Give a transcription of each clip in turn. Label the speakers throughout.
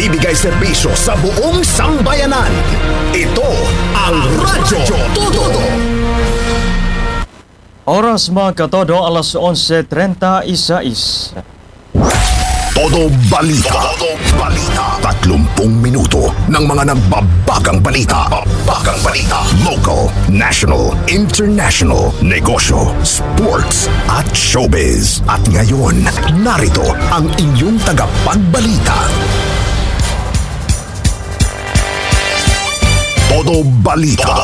Speaker 1: nagbibigay serbisyo sa buong sambayanan. Ito ang Radyo Todo.
Speaker 2: Oras mga katodo, alas 11:36.
Speaker 1: Todo Balita. 30 minuto ng mga nagbabagang balita. Local, national, international, negosyo, sports at showbiz. At ngayon, narito ang inyong tagapagbalita. Todo Balita.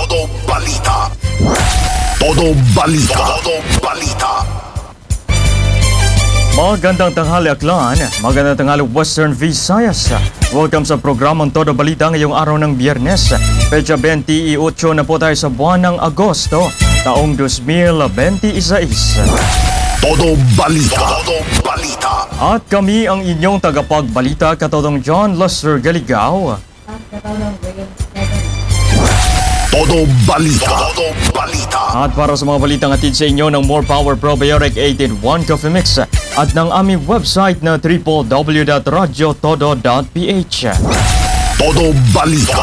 Speaker 2: Magandang tanghali Aklan, magandang tanghali Western Visayas. Welcome sa programang Todo Balita ngayong araw ng Biyernes. Petsa 28 na po tayo sa buwan ng Agosto, taong 2026.
Speaker 1: Todo Balita.
Speaker 2: At kami ang inyong tagapagbalita, Katodong John Lester Galigao.
Speaker 1: Todo Balita.
Speaker 2: At para sa mga balitang atid sa inyo ng More Power Probiotic 8-in-1 Coffee Mix at ng aming website na www.radyotodo.ph.
Speaker 1: Todo Balita.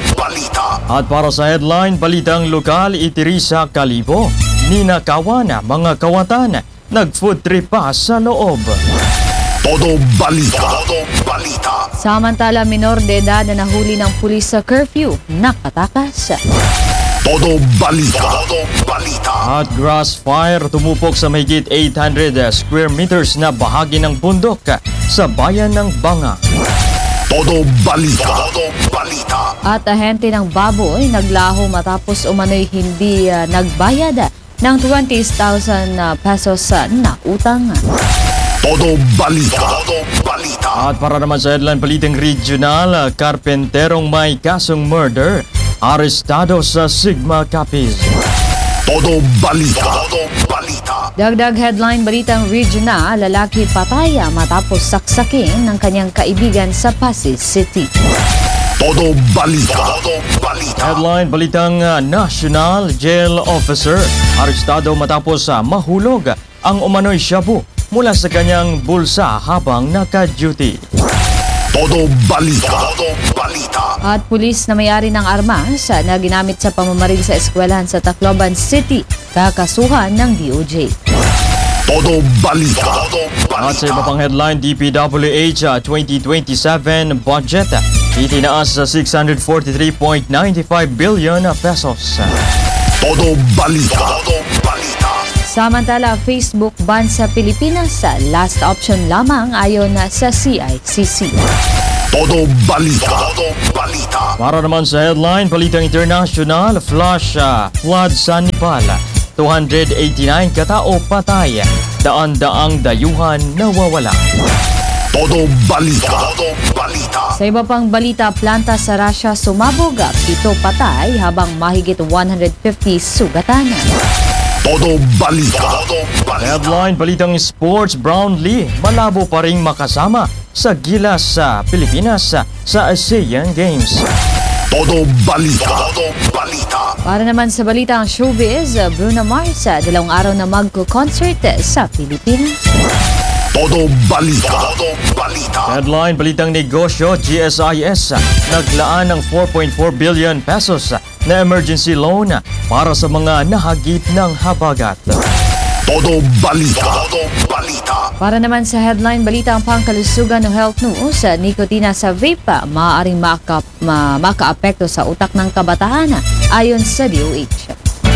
Speaker 2: At para sa headline, balitang lokal, itiri sa Kalibo, ninakawan mga kawatan, nag-food trip pa sa loob.
Speaker 1: Todo Balita.
Speaker 3: Samantala, minor de edad na nahuli ng pulis sa curfew, nakatakas.
Speaker 1: Todo Balita.
Speaker 2: At grass fire tumupok sa mahigit 800 square meters na bahagi ng bundok sa bayan ng Banga.
Speaker 1: Todo Balita.
Speaker 3: At ahente ng baboy naglaho matapos umano'y hindi nagbayad ng 20,000 pesos na utang.
Speaker 1: Todo Balita.
Speaker 2: At para naman sa headline, balitang regional, karpenterong may kasong murder, arestado sa Sigma Capiz.
Speaker 1: Todo Balita.
Speaker 3: Dagdag headline, balitang regional, lalaki patay matapos saksakin ng kanyang kaibigan sa Pasig City.
Speaker 1: Todo Balita.
Speaker 2: Headline, balitang national jail officer, arestado matapos mahulog ang umano'y shabu mula sa kanyang bulsa habang naka-duty.
Speaker 1: Todo Balita.
Speaker 3: At pulis na may-ari ng armas na ginamit sa pamamaril sa eskwelahan sa Tacloban City, kakasuhan ng DOJ.
Speaker 1: Todo Balita.
Speaker 2: At sa iba pang headline, DPWH 2027 budget itinaas sa 643.95 billion pesos.
Speaker 1: Todo Balita.
Speaker 3: Samantala, Facebook ban sa Pilipinas, last option lamang ayon sa CICC.
Speaker 1: Todo Balita.
Speaker 2: Para naman sa headline, balitang international, flash flood sa Nepal. 289 katao patay, daan-daang dayuhan nawawala.
Speaker 1: Todo Balita.
Speaker 3: Sa iba pang balita, planta sa Russia sumabog, 7 patay habang mahigit 150 sugatan.
Speaker 1: Todo Balita.
Speaker 2: Headline, balitang sports, Brownlee malabo pa ring makasama sa gilas sa Pilipinas sa Asian Games.
Speaker 1: Todo Balita.
Speaker 3: Para naman sa balitang showbiz, Bruno Mars, 2 araw na magko-concert sa Pilipinas.
Speaker 1: Todo Balita.
Speaker 2: Headline, balitang negosyo, GSIS naglaan ng 4.4 billion pesos na emergency loan para sa mga nahagip ng habagat.
Speaker 1: Todo Balita.
Speaker 3: Para naman sa headline, balita ang pangkalusugan ng health news, nikotina sa vape maaaring makaapekto sa utak ng kabataan ayon sa DOH.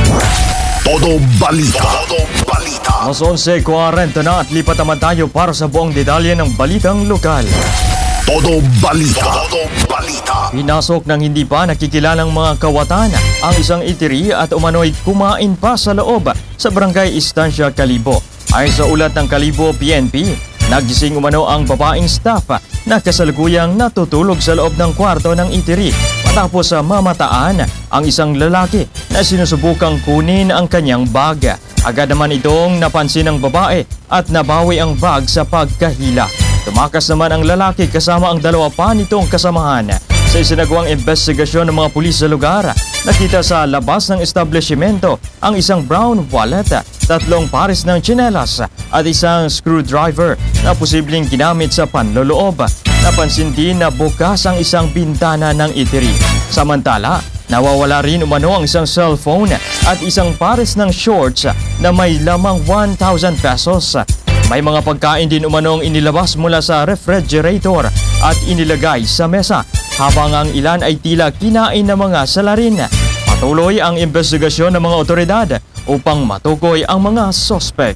Speaker 1: Todo Balita.
Speaker 2: Mas 11:40 na at lipat naman tayo para sa buong detalye ng balitang lokal.
Speaker 1: Todo Balita.
Speaker 2: Pinasok ng hindi pa nakikilalang mga kawatan ang isang itiri at umano'y kumain pa sa loob sa Barangay Estancia, Kalibo. Ayon sa ulat ng Kalibo PNP, nagising umano ang babaeng staff na kasalukuyang natutulog sa loob ng kwarto ng itiri matapos mamataan ang isang lalaki na sinusubukang kunin ang kanyang bag. Agad naman itong napansin ng babae at nabawi ang bag sa pagkahila. Tumakas naman ang lalaki kasama ang 2 pa nitong kasamahan. Sa isinagawang investigasyon ng mga pulis sa lugar, nakita sa labas ng establishmento ang isang brown wallet, 3 pares ng tsinelas at isang screwdriver na posibleng ginamit sa panloloob. Napansin din na bukas ang isang bintana ng eatery. Samantala, nawawala rin umano ang isang cellphone at isang pares ng shorts na may lamang 1,000 pesos. May mga pagkain din umanong inilabas mula sa refrigerator at inilagay sa mesa, habang ang ilan ay tila kinain ng mga salarin. Patuloy ang investigasyon ng mga otoridad upang matukoy ang mga sospek.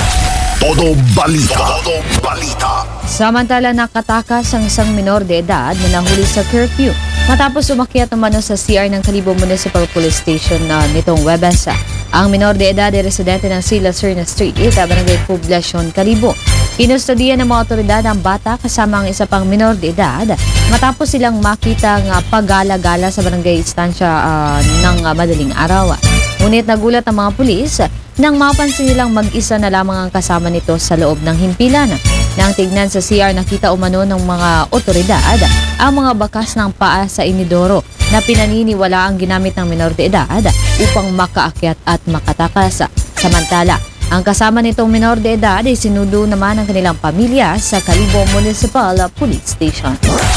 Speaker 1: Todo balita. Todo balita.
Speaker 3: Samantala, nakatakas ang isang minor de edad na nahuli sa curfew matapos umakyat umano sa CR ng Kalibo Municipal Police Station nitong Huwebes. Ang minor de edad ay residente ng Sila Serna Street, Barangay Poblacion, Kalibo. Kinustodiyan ng mga otoridad ang bata kasama ang isa pang minor de edad matapos silang makitang pagala-gala sa barangay istansya ng madaling araw. Ngunit nagulat ang mga pulis nang mapansin nilang mag-isa na lamang ang kasama nito sa loob ng himpilan. Nang tignan sa CR, nakita umano ng mga otoridad ang mga bakas ng paa sa inidoro na pinaniniwala ang ginamit ng minor de edad upang makaakyat at makatakas. Samantala, ang kasama nitong minor de edad ay sinundo naman ng kanilang pamilya sa Kalibo Municipal Police Station.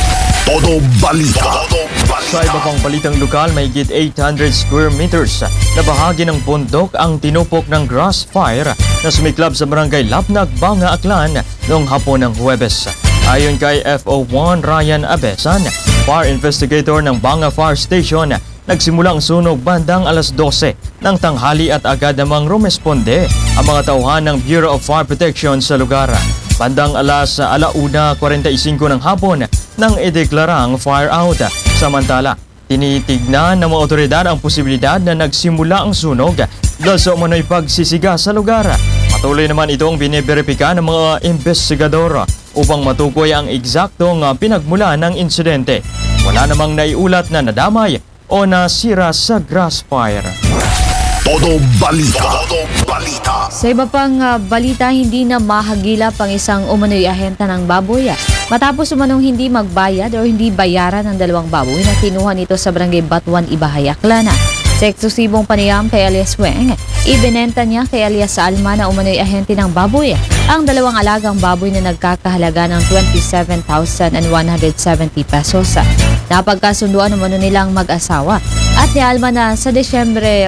Speaker 1: Todo balita. Todo
Speaker 2: Sa iba pang balitang lokal, may higit 800 square meters na bahagi ng bundok ang tinupok ng grass fire na sumiklab sa barangay Lapnag, Banga, Aklan noong hapon ng Huwebes. Ayon kay FO1 Ryan Abesan, fire investigator ng Banga Fire Station, nagsimula ang sunog bandang alas 12 ng tanghali at agad namang rumesponde ang mga tauhan ng Bureau of Fire Protection sa lugar. Bandang alas 1:45 ng hapon nang ideklarang fire out. Samantala, tinitignan ng mga otoridad ang posibilidad na nagsimula ang sunog dahil sa umano'y pagsisiga sa lugar. Patuloy naman itong biniberipika ng mga investigador upang matukoy ang eksaktong pinagmula ng insidente. Wala namang naiulat na nadamay o nasira sa grass fire.
Speaker 1: Todo balita. Todo balita.
Speaker 3: Sa iba pang balita, hindi na mahagilap ang isang umano'y ahenta ng baboy matapos umanong hindi magbayad o hindi bayaran ng dalawang baboy na kinuha nito sa barangay Batuan, Ibahay, Aklan. Sa eksklusibong panayam kay alias Weng, ibinenta niya kay alias Alma na umano'y ahente ng baboy ang dalawang alagang baboy na nagkakahalaga ng 27,170 pesos. Napagkasunduan umano nilang mag-asawa at ni Alma na sa December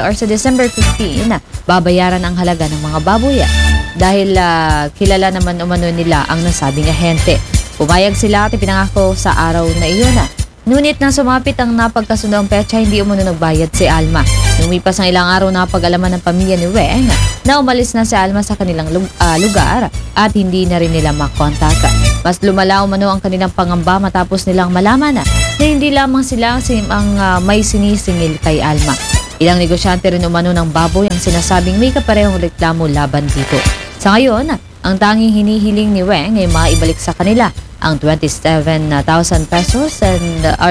Speaker 3: 15 babayaran ang halaga ng mga baboy dahil kilala naman umano nila ang nasabing ahente. Pumayag sila at ipinangako sa araw na iyon. Ngunit nang sumapit ang napagkasundoang petsa, hindi umano nagbayad si Alma. Lumipas ang ilang araw na pag-alaman ng pamilya ni Weng na umalis na si Alma sa kanilang lugar at hindi na rin nila makontak. Mas lumala umano ang kanilang pangamba matapos nilang malaman na hindi lamang sila ang may sinisingil kay Alma. Ilang negosyante rin umano ng baboy ang sinasabing may kaparehong reklamo laban dito. Sa ngayon, ang tanging hinihiling ni Weng ay maibalik sa kanila ang 27,000 pesos or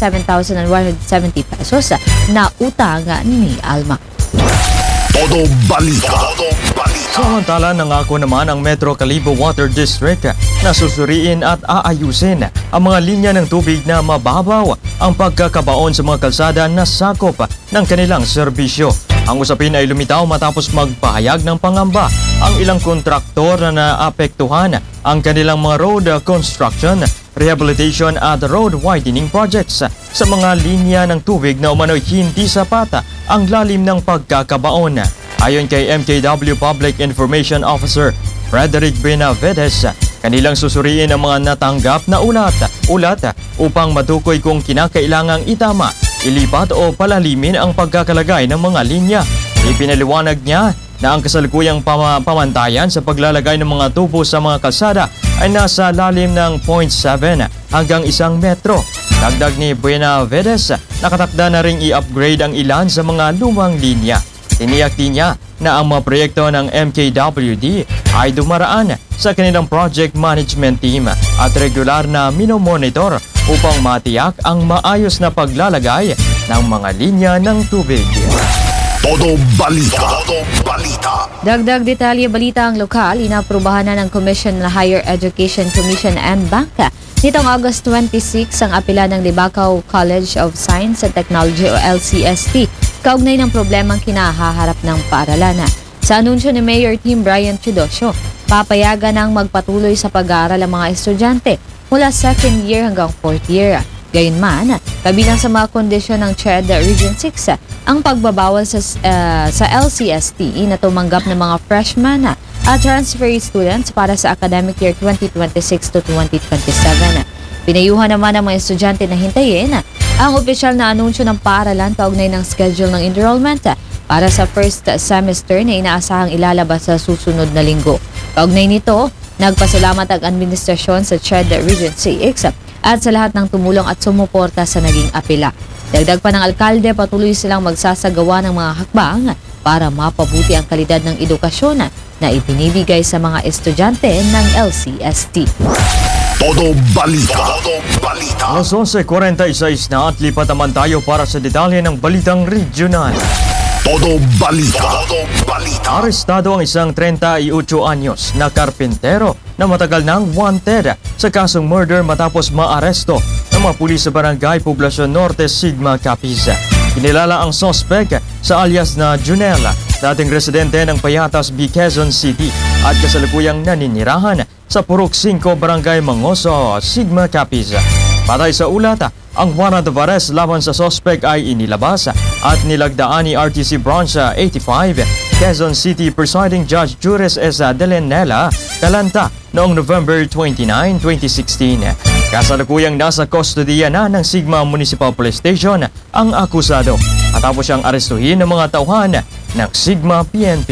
Speaker 3: 27,170 pesos na utang ni Alma.
Speaker 1: Todo balita. Todo balita.
Speaker 2: Samantala, nangako naman ang Metro Kalibo Water District na susuriin at aayusin ang mga linya ng tubig na mababaw ang pagkakabaon sa mga kalsada na sakop ng kanilang serbisyo. Ang usapin ay lumitaw matapos magpahayag ng pangamba ang ilang kontraktor na naapektuhan ang kanilang mga road construction, rehabilitation at road widening projects sa mga linya ng tubig na umano'y hindi sapat ang lalim ng pagkakabaon. Ayon kay MKW Public Information Officer Frederick Benavides, kanilang susuriin ang mga natanggap na ulat upang matukoy kung kinakailangang itama, ilipat o palalimin ang pagkakalagay ng mga linya. Ipinaliwanag niya na ang kasalukuyang pamantayan sa paglalagay ng mga tubo sa mga kalsada ay nasa lalim ng 0.7 hanggang 1 metro. Dagdag ni Benavides, nakatakda na ring i-upgrade ang ilan sa mga lumang linya. Tiniyak niya na ang mga proyekto ng MKWD ay dumaraan sa kanilang project management team at regular na minomonitor upang matiyak ang maayos na paglalagay ng mga linya ng tubig.
Speaker 1: Todo balita. Todo balita.
Speaker 3: Dagdag detalye balita ang lokal, inaprubahan na ng Commission na Higher Education Commission and Bangka. Nitong August 26 ang apela ng Libacao College of Science and Technology o LCST kaugnay ng problemang kinahaharap ng paaralan. Sa anunsyo ni Mayor Tim Brian Chudosio, papayagan ng magpatuloy sa pag-aaral ang mga estudyante mula 2nd year hanggang 4th year. Gayunman, kabilang sa mga kondisyon ng CHED Region 6 ang pagbabawal sa LCST na tumanggap ng mga freshman at transferee students para sa academic year 2026 to 2027. Pinayuhan naman ang mga estudyante na hintayin ang opisyal na anunsyo ng paaralan kaugnay ng schedule ng enrollment para sa first semester na inaasahang ilalabas sa susunod na linggo. Kaugnay nito, nagpasalamat ang administrasyon sa CHED Region 6 at sa lahat ng tumulong at sumuporta sa naging apela. Dagdag pa ng alkalde, patuloy silang magsasagawa ng mga hakbang para mapabuti ang kalidad ng edukasyon na ibinibigay sa mga estudyante ng LCST.
Speaker 1: Todo balita. Todo balita.
Speaker 2: Alas 11:46 na at lipat naman tayo para sa detalye ng balitang regional.
Speaker 1: Todo balita. Todo balita.
Speaker 2: Arestado ang isang 38 anyos na karpintero na matagal nang wanted sa kasong murder matapos maaresto ng mga pulis sa barangay Poblacion Norte, Sigma, Capiz. Kinilala ang suspect sa alias na Junela, dating residente ng Payatas, Quezon City at kasalukuyang naninirahan sa Purok 5, Barangay Mangoso, Sigma, Capiz. Patay sa ulat, ang warrant of arrest laban sa suspect ay inilabas at nilagdaan ni RTC Branch 85, Quezon City Presiding Judge Juris S. Delenela Calanta noong November 29, 2016. Kasalukuyang nasa kustodiya na ng Sigma Municipal Police Station ang akusado matapos siyang arestuhin ng mga tauhan ng Sigma PNP.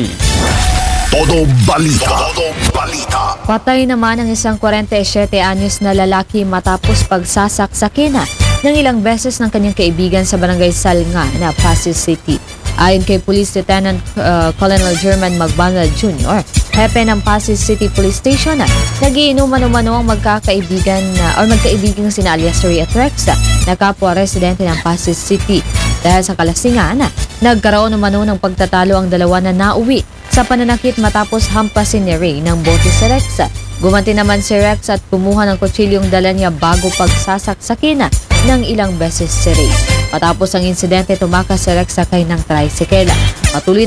Speaker 1: Todo balita. Todo balita.
Speaker 3: Patay naman ang isang 47 anyos na lalaki matapos pagsasaksakin ng ilang beses ng kanyang kaibigan sa barangay Salnga na Pasig City. Ayon kay Police Lieutenant Colonel German Magbanal Jr., hepe ng Pasig City Police Station, nagiinuman-umano ang magkakaibigan sina alias Ray at Rex na kapwa residente ng Pasig City. Dahil sa kalasingan, nagkaroon umano ng pagtatalo ang dalawa na nauwi sa pananakit matapos hampasin ni Ray ng bote si Rex. Gumanti naman si Rex at kumuha ng kutsilyong dala niya bago pagsasaksakin ng ilang beses si Ray. Matapos ang insidente, tumakas si Rex sakay ng tricycle. Patuloy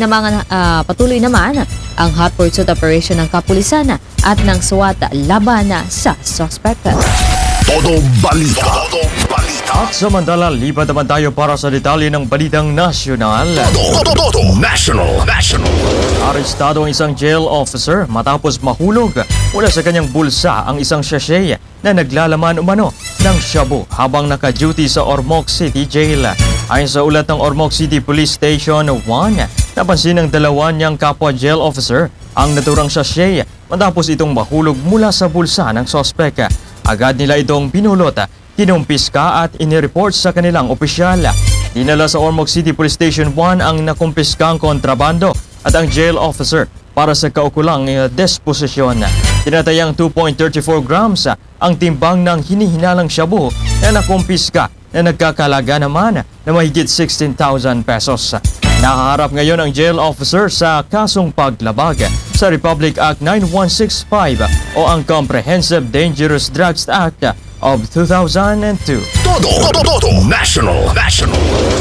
Speaker 3: naman ang hot pursuit operation ng kapulisan at ng SWAT laban sa suspect.
Speaker 1: Todo balita. Todo balita.
Speaker 2: At samantala, lipat naman tayo para sa detalye ng balitang nasyonal.
Speaker 1: Todo national. National.
Speaker 2: Arestado ang isang jail officer matapos mahulog mula sa kanyang bulsa ang isang sachet na naglalaman umano ng shabu habang naka-duty sa Ormoc City Jail. Ayon sa ulat ng Ormoc City Police Station 1, napansin ng dalawa niyang kapwa jail officer ang naturang sachet matapos itong mahulog mula sa bulsa ng sospek. Agad nila itong pinulot, kinumpiska at inireport sa kanilang opisyal. Dinala sa Ormoc City Police Station 1 ang nakumpiskang kontrabando at ang jail officer para sa kaukulang disposisyon. Tinatayang 2.34 grams ang timbang ng hinihinalang shabu na nakumpiska na nagkakalaga naman na mahigit 16,000 pesos. Nakaharap ngayon ang jail officer sa kasong paglabag sa Republic Act 9165 o ang Comprehensive Dangerous Drugs Act of 2002.
Speaker 1: Todo national. National.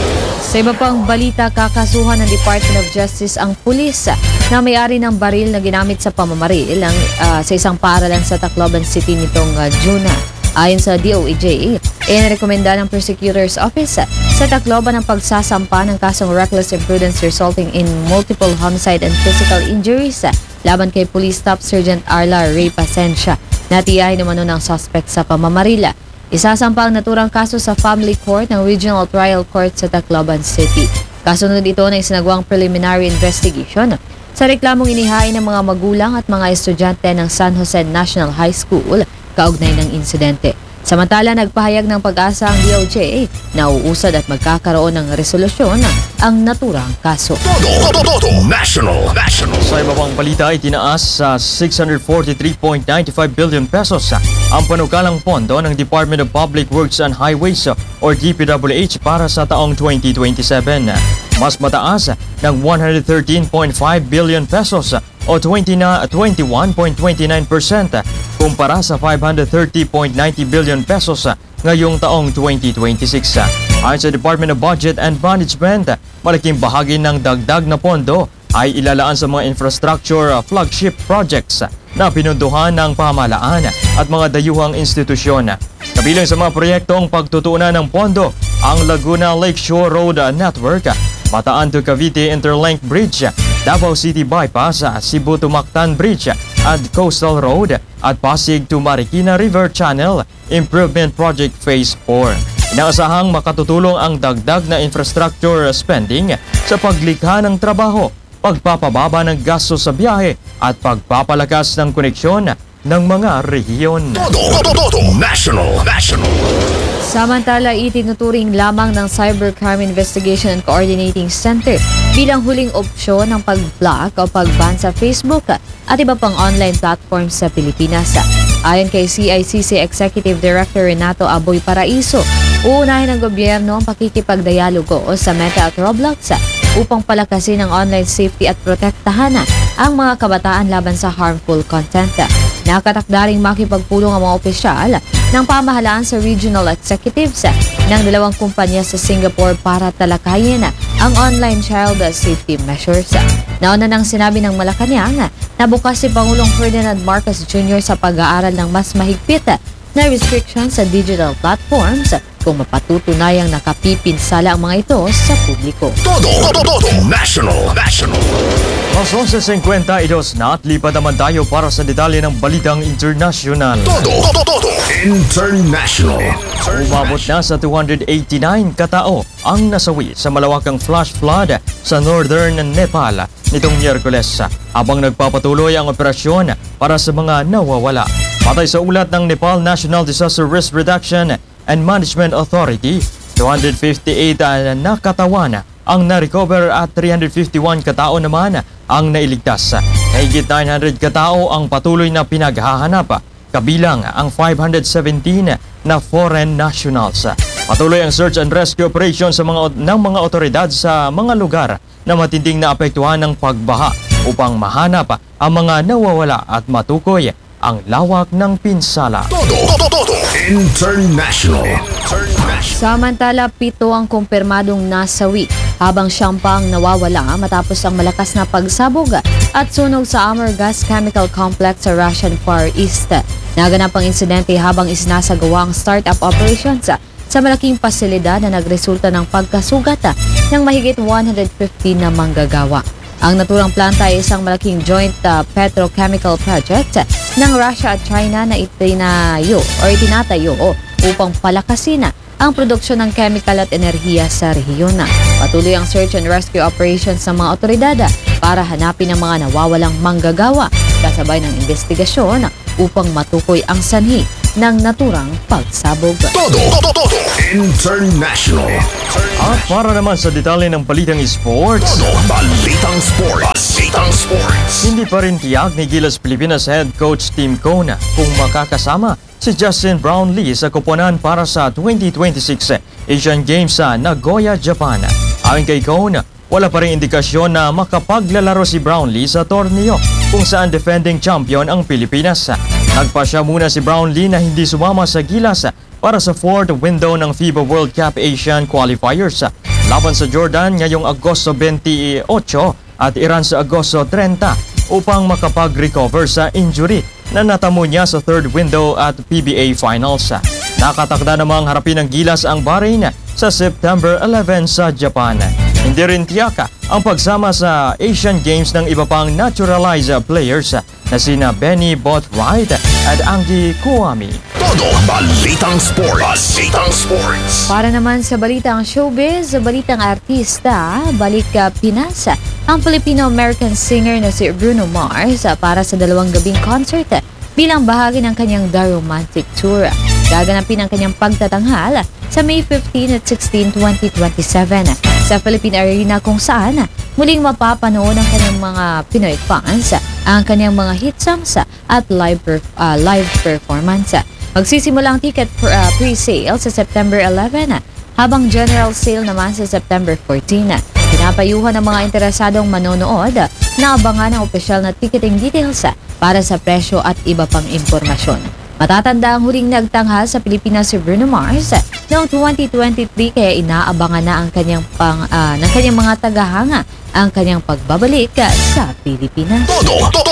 Speaker 3: Sa iba pang balita, kakasuhan ng Department of Justice ang pulis na may-ari ng baril na ginamit sa pamamaril sa isang paaralan sa Tacloban City nitong June. Ayon sa DOAJ, inirekomenda ng Prosecutor's Office sa Tacloban ang pagsasampa ng kasong reckless imprudence resulting in multiple homicide and physical injuries laban kay Police Staff Sergeant Arla Ray Pasencia. Natiyahin naman ng suspect sa pamamarila. Isasampa ang naturang kaso sa Family Court ng Regional Trial Court sa Tacloban City. Kasunod ito ng isinagawang preliminary investigation sa reklamong inihain ng mga magulang at mga estudyante ng San Jose National High School kaugnay ng insidente. Samantala, nagpahayag ng pag-asa ang DOJ na uusad at magkakaroon ng resolusyon ang naturang kaso.
Speaker 1: Todo national. National.
Speaker 2: Sa iba pang balita, itinaas sa 643.95 billion pesos ang panukalang pondo ng Department of Public Works and Highways or DPWH para sa taong 2027. Mas mataas ng 113.5 billion pesos o 21.29% kumpara sa 530.90 billion pesos ngayong taong 2026. Ayon sa Department of Budget and Management, malaking bahagi ng dagdag na pondo ay ilalaan sa mga infrastructure flagship projects na pinunduhan ng pamahalaan at mga dayuhang institusyon. Kabilang sa mga proyektong pagtutuunan ng pondo ang Laguna Lakeshore Road Network, Bataan to Cavite Interlink Bridge, Davao City Bypass, Cebu to Mactan Bridge at Coastal Road at Pasig to Marikina River Channel Improvement Project Phase 4. Inaasahang makatutulong ang dagdag na infrastructure spending sa paglikha ng trabaho, pagpapababa ng gasto sa biyahe at pagpapalakas ng koneksyon ng mga rehiyon.
Speaker 1: Todo National.
Speaker 3: Samantala, itinuturing lamang ng Cybercrime Investigation and Coordinating Center bilang huling opsyon ng pag-block o pag-ban sa Facebook at iba pang online platforms sa Pilipinas. Ayon kay CICC Executive Director Renato Aboy Paraiso, uunahin ng gobyerno ang pakikipagdialogo sa Meta at Roblox upang palakasin ang online safety at protektahan ang mga kabataan laban sa harmful content. Nakatakda ring makipagpulong ang mga opisyal ng pamahalaan sa regional executives ng dalawang kumpanya sa Singapore para talakayin ang online child safety measures. Nauna nang sinabi ng Malacanang na bukas si Pangulong Ferdinand Marcos Jr. sa pag-aaral ng mas mahigpit na restrictions sa digital platforms kung mapatutunayang nakapipinsala ang mga ito sa publiko.
Speaker 1: Todo National.
Speaker 2: Mas 11:52 na at lipad naman tayo para sa detalye ng balitang internasyonal.
Speaker 1: Todo International.
Speaker 2: Umabot na sa 289 katao ang nasawi sa malawakang flash flood sa northern Nepal nitong Miyerkules habang nagpapatuloy ang operasyon para sa mga nawawala. Patay sa ulat ng Nepal National Disaster Risk Reduction and Management Authority, 258 na katawan ang na-recover at 351 katao naman ang nailigtas. Higit 900 katao ang patuloy na pinaghahanap, kabilang ang 517 na foreign nationals. Patuloy ang search and rescue operation ng mga otoridad sa mga lugar na matinding naapektuhan ng pagbaha upang mahanap ang mga nawawala at matukoy ang lawak ng pinsala.
Speaker 1: Todo International.
Speaker 3: Samantala, 7 ang kumpirmadong nasawi habang siyang pang nawawala matapos ang malakas na pagsabog at sunog sa Amur Gas Chemical Complex sa Russian Far East. Naganap ang insidente habang isinasagawa ang start-up operations sa malaking pasilidad na nagresulta ng pagkasugat ng mahigit 150 na manggagawa. Ang naturang planta ay isang malaking joint petrochemical project ng Russia at China na itinatayo upang palakasin ang produksyon ng chemical at enerhiya sa rehiyon. Patuloy ang search and rescue operations ng mga otoridad para hanapin ang mga nawawalang manggagawa kasabay ng investigasyon upang matukoy ang sanhi ng naturang pagsabog.
Speaker 1: Todo International.
Speaker 2: At para naman sa detalye ng balitang sports,
Speaker 1: Balitang Sports.
Speaker 2: hindi pa rin tiyak ni Gilas Pilipinas head coach Tim Cone kung makakasama si Justin Brownlee sa koponan para sa 2026 Asian Games sa Nagoya, Japan. Ayon kay Cone, wala pa rin indikasyon na makapaglalaro si Brownlee sa torneo kung saan defending champion ang Pilipinas. Nagpasya muna si Brownlee na hindi sumama sa Gilas para sa fourth window ng FIBA World Cup Asian Qualifiers laban sa Jordan ngayong Agosto 28 at Iran sa Agosto 30 upang makapag-recover sa injury na natamo niya sa third window at PBA Finals. Nakatakda namang harapin ng Gilas ang Bahrain sa September 11 sa Japan. Hindi rin tiyak ang pagsama sa Asian Games ng iba pang naturalized players na sina Benny Botwright at Angie Kuami.
Speaker 1: Todo Balitang Sports.
Speaker 3: Para naman sa balitang showbiz, balitang artista, balik Pinas, ang Filipino-American singer na si Bruno Mars para sa 2 gabing concert bilang bahagi ng kanyang The Romantic Tour. Gaganapin ang kanyang pagtatanghal sa May 15 at 16, 2027 sa Philippine Arena kung saan muling mapapanood ng kanyang mga Pinoy fans ang kanyang mga hit songs at live performance. Magsisimula ang ticket pre-sale sa September 11 habang general sale naman sa September 14. Pinapayuhan ng mga interesadong manonood na abangan ang opisyal na ticketing details para sa presyo at iba pang impormasyon. Matatanda ang huling nagtanghal sa Pilipinas si Bruno Mars noong 2023 kaya inaabangan na ang kanyang ng kanyang mga tagahanga ang kanyang pagbabalik sa Pilipinas.
Speaker 1: Todo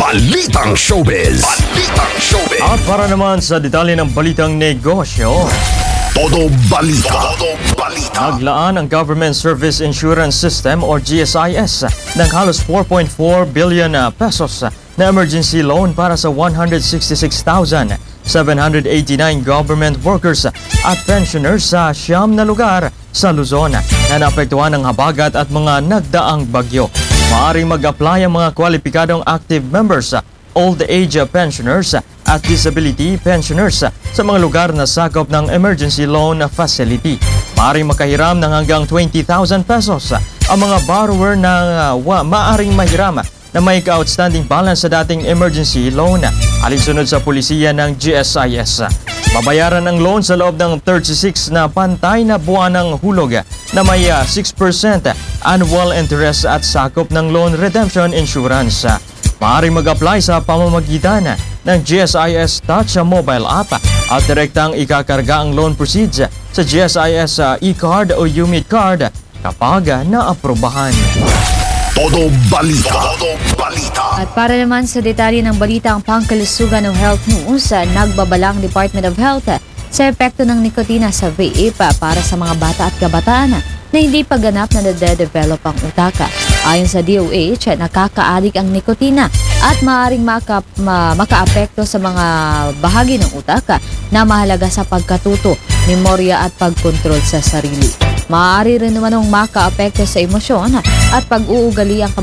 Speaker 1: Balitang Showbiz. Balitang Showbiz.
Speaker 2: At para naman sa detalye ng balitang negosyo,
Speaker 1: Todo balita. Todo balita.
Speaker 2: naglaan ang Government Service Insurance System o GSIS ng halos 4.4 billion pesos na emergency loan para sa 166,789 government workers at pensioners sa 9 na lugar sa Luzon na naapektuhan ng habagat at mga nagdaang bagyo. Maaaring mag-apply ang mga kwalipikadong active members, old age pensioners at disability pensioners sa mga lugar na sakop ng emergency loan facility. Maaaring makahiram ng hanggang 20,000 pesos ang mga borrower na maaaring mahiram na may ka-outstanding balance sa dating emergency loan alinsunod sa pulisiya ng GSIS. Babayaran ang loan sa loob ng 36 na pantay na buwan ng hulog na may 6% annual interest at sakop ng loan redemption insurance. Maaaring mag-apply sa pamamagitan ng GSIS Touch mobile app at direktang ikakarga ang loan proceeds sa GSIS e-card o UMID card kapag naaprubahan.
Speaker 1: Todo balita. Todo balita.
Speaker 3: At para naman sa detalye ng balita ang pangkalusugan ng health news, nagbabalang Department of Health sa epekto ng nikotina sa vape para sa mga bata at kabataan na hindi pa ganap na nade-develop ang utaka. Ayon sa DOH, nakakaadik ang nikotina at maaaring makaapekto sa mga bahagi ng utaka na mahalaga sa pagkatuto, memorya at pagkontrol sa sarili. Maaari rin naman makaapekto sa emosyon at pag-uugali ng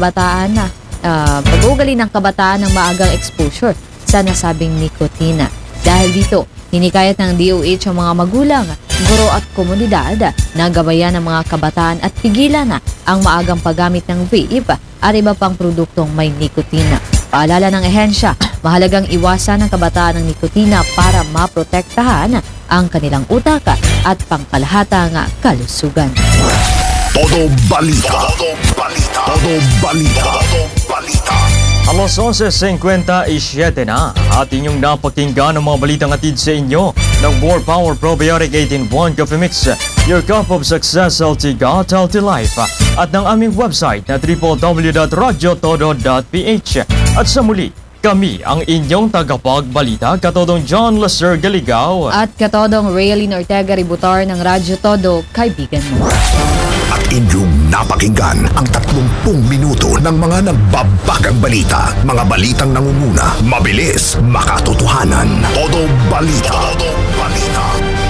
Speaker 3: kabataan ng maagang exposure sa nasabing nikotina. Dahil dito, hinikayat ng DOH ang mga magulang, guro at komunidad na gabayan ng mga kabataan at pigilan ang maagang paggamit ng vape at iba pang produktong may nikotina. Paalala ng ehensya, mahalagang iwasan ng kabataan ng nikotina para maprotektahan ang kanilang utaka at pangkalahatang kalusugan.
Speaker 1: Todo balita. Todo balita. Todo balita. Todo balita.
Speaker 2: Alas 11:57 na at inyong napakinggan ang mga balitang hatid sa inyo ng More Power Probiotic 18-1 Coffee Mix, your cup of success, healthy gut, healthy life, at ng aming website na www.radyotodo.ph. At sa muli, kami ang inyong tagapagbalita, Katodong John Lester Galigao
Speaker 3: At katodong Raylene Ortega Ributar ng Radyo Todo, kaibigan mo.
Speaker 1: At inyong napakinggan ang 30 minuto ng mga nagbabagang balita. Mga balitang nangunguna, mabilis, makatotohanan. Todo balita. Todo balita.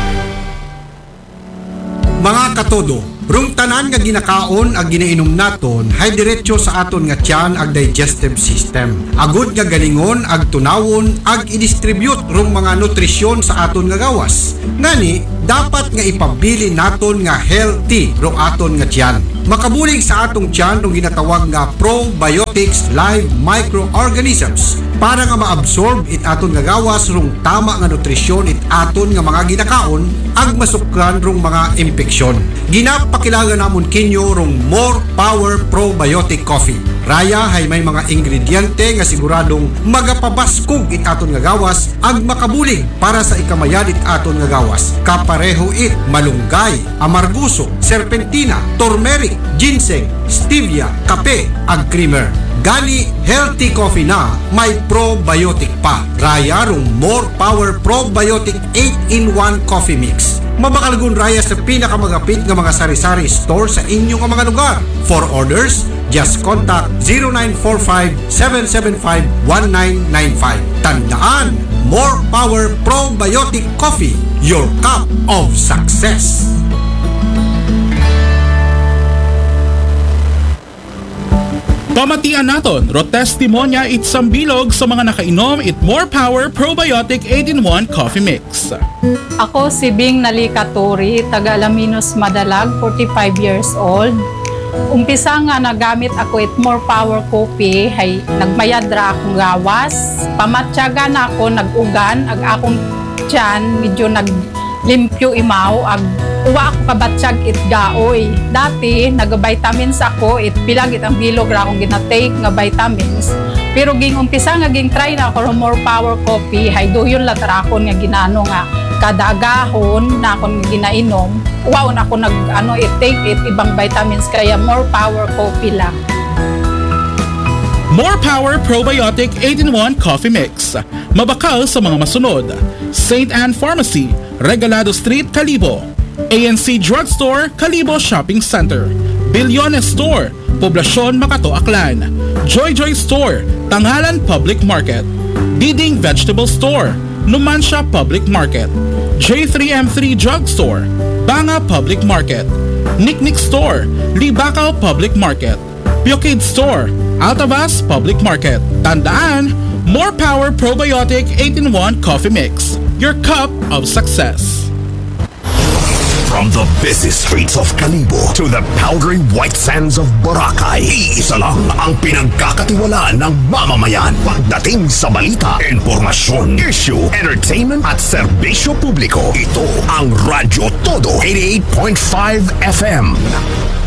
Speaker 4: Mga katodo, rung tanan nga ginakaon ag ginainom naton hay diretso sa aton nga tiyan ag digestive system. Agud nga galingon ag tunawon ag i-distribute rung mga nutrisyon sa aton nga gawas. Ngani, dapat nga ipabili naton nga healthy rung aton nga tiyan. Makabulig sa atong tiyan rung ginatawag nga probiotics live microorganisms para nga maabsorb it aton nga gawas rung tama nga nutrisyon it aton nga mga ginakaon ag masukran rung mga impeksyon. Ginapakilaga namon kinyo rung More Power Probiotic Coffee. Raya hay may mga ingrediente nga siguradong magapabaskog it aton nga gawas ag makabulig para sa ikamayan it aton nga gawas. Kapareho it malunggay, amarguso, serpentina, turmeric, ginseng, stevia, kape ag creamer. Gani healthy coffee na may probiotic pa. Raya rung More Power Probiotic 8-in-1 Coffee Mix. Mabakalgun raya sa pinakamagapit nga mga sari-sari store sa inyong mga lugar. For orders, just contact 0945-775-1995. Tandaan, More Power Probiotic Coffee, your cup of success.
Speaker 5: Pamatian naton, rotestimonya itsang bilog sa mga nakainom it More Power Probiotic 8-in-1 Coffee Mix.
Speaker 6: Ako si Bing Nalikaturi, taga Alaminos Madalag, 45 years old. Umpisa nga nagamit ako it More Power Coffee, hay nagmayad ra akong gawas. Pamatyaga na ako, nag-ugan, ag akong tiyan, medyo naglimpyo imaw, ag uwa ako kabatsyag it gaoy. Dati, nag-vitamins ako, it pilag it ang bilog ra akong ginatake nga vitamins. Pero ging umpisa nga ging try na ako More Power Coffee, hay duyon lang tarakon nga ginano nga kada agahon na akong ginainom. Wow na ako take it ibang vitamins kaya More Power Coffee lang.
Speaker 5: More Power Probiotic 8-in-1 Coffee Mix. Mabakal sa mga masunod. St. Anne Pharmacy, Regalado Street, Kalibo. ANC Drugstore, Kalibo Shopping Center. Bilyones Store, Poblacion, Makato, Aklan. Joy Joy Store, Tangalan Public Market. Diding Vegetable Store, Numancia Public Market. J3M3 Drugstore, Banga Public Market. Nicknick Store, Libacao Public Market. Piokid Store, Altavas Public Market. Tandaan, More Power Probiotic 8-in-1 Coffee Mix. Your cup of success.
Speaker 1: From the busy streets of Kalibo to the powdery white sands of Boracay, iisa lang ang pinagkakatiwalaan ng mamamayan. Pagdating sa balita, informasyon, issue, entertainment at serbisyo publiko, ito ang Radyo Todo 88.5 FM.